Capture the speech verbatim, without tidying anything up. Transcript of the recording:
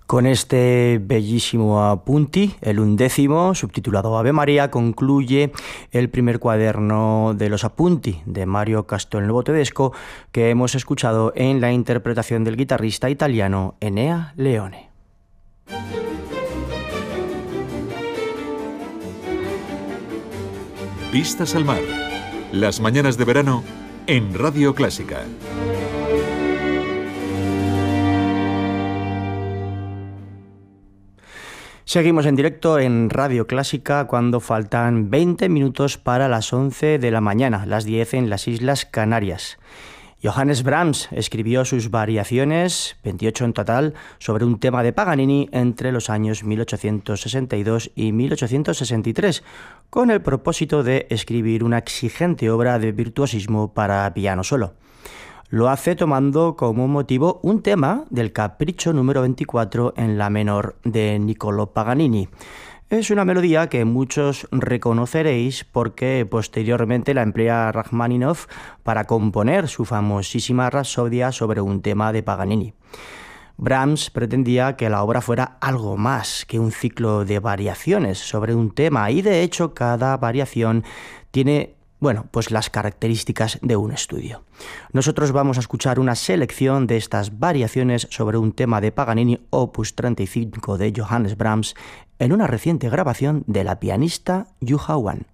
Con este bellísimo apunti, el undécimo, subtitulado Ave María, concluye el primer cuaderno de los apunti de Mario Castelnuovo Tedesco que hemos escuchado en la interpretación del guitarrista italiano Enea Leone. Vistas al mar. Las mañanas de verano en Radio Clásica. Seguimos en directo en Radio Clásica cuando faltan veinte minutos para las once de la mañana, las diez en las Islas Canarias. Johannes Brahms escribió sus variaciones, veintiocho en total, sobre un tema de Paganini entre los años mil ochocientos sesenta y dos y mil ochocientos sesenta y tres, con el propósito de escribir una exigente obra de virtuosismo para piano solo. Lo hace tomando como motivo un tema del Capricho número veinticuatro en la menor de Niccolò Paganini. Es una melodía que muchos reconoceréis porque posteriormente la emplea Rachmaninoff para componer su famosísima Rapsodia sobre un tema de Paganini. Brahms pretendía que la obra fuera algo más que un ciclo de variaciones sobre un tema y de hecho cada variación tiene Bueno, pues las características de un estudio. Nosotros vamos a escuchar una selección de estas variaciones sobre un tema de Paganini, opus treinta y cinco de Johannes Brahms, en una reciente grabación de la pianista Juha Wan.